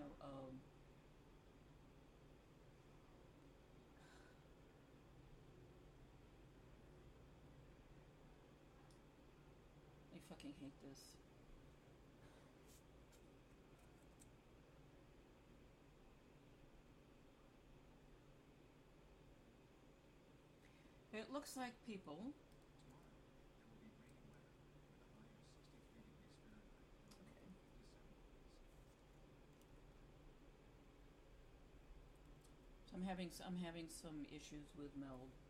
know, I fucking hate this. It looks like people. So I'm having some issues with Meld.